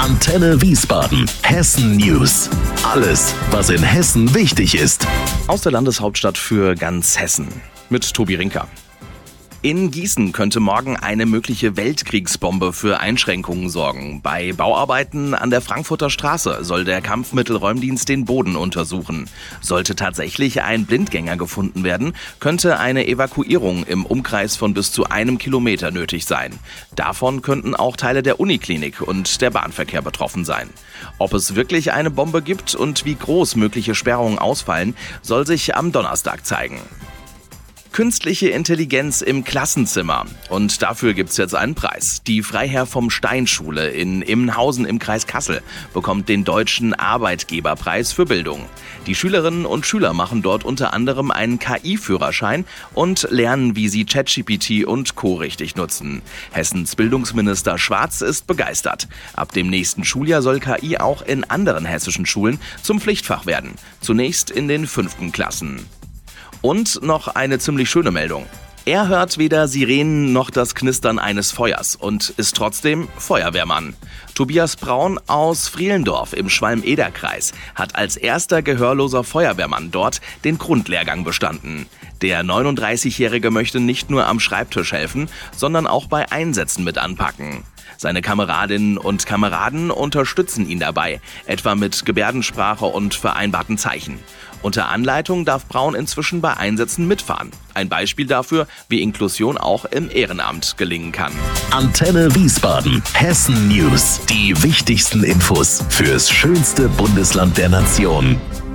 Antenne Wiesbaden, Hessen News. Alles, was in Hessen wichtig ist. Aus der Landeshauptstadt für ganz Hessen mit Tobi Rinker. In Gießen könnte morgen eine mögliche Weltkriegsbombe für Einschränkungen sorgen. Bei Bauarbeiten an der Frankfurter Straße soll der Kampfmittelräumdienst den Boden untersuchen. Sollte tatsächlich ein Blindgänger gefunden werden, könnte eine Evakuierung im Umkreis von bis zu 1 Kilometer nötig sein. Davon könnten auch Teile der Uniklinik und der Bahnverkehr betroffen sein. Ob es wirklich eine Bombe gibt und wie groß mögliche Sperrungen ausfallen, soll sich am Donnerstag zeigen. Künstliche Intelligenz im Klassenzimmer. Und dafür gibt's jetzt einen Preis. Die Freiherr vom Stein Schule in Immenhausen im Kreis Kassel bekommt den Deutschen Arbeitgeberpreis für Bildung. Die Schülerinnen und Schüler machen dort unter anderem einen KI-Führerschein und lernen, wie sie ChatGPT und Co. richtig nutzen. Hessens Bildungsminister Schwarz ist begeistert. Ab dem nächsten Schuljahr soll KI auch in anderen hessischen Schulen zum Pflichtfach werden. Zunächst in den 5. Klassen. Und noch eine ziemlich schöne Meldung. Er hört weder Sirenen noch das Knistern eines Feuers und ist trotzdem Feuerwehrmann. Tobias Braun aus Frielendorf im Schwalm-Eder-Kreis hat als erster gehörloser Feuerwehrmann dort den Grundlehrgang bestanden. Der 39-Jährige möchte nicht nur am Schreibtisch helfen, sondern auch bei Einsätzen mit anpacken. Seine Kameradinnen und Kameraden unterstützen ihn dabei, etwa mit Gebärdensprache und vereinbarten Zeichen. Unter Anleitung darf Braun inzwischen bei Einsätzen mitfahren. Ein Beispiel dafür, wie Inklusion auch im Ehrenamt gelingen kann. Antenne Wiesbaden, Hessen News. Die wichtigsten Infos fürs schönste Bundesland der Nation.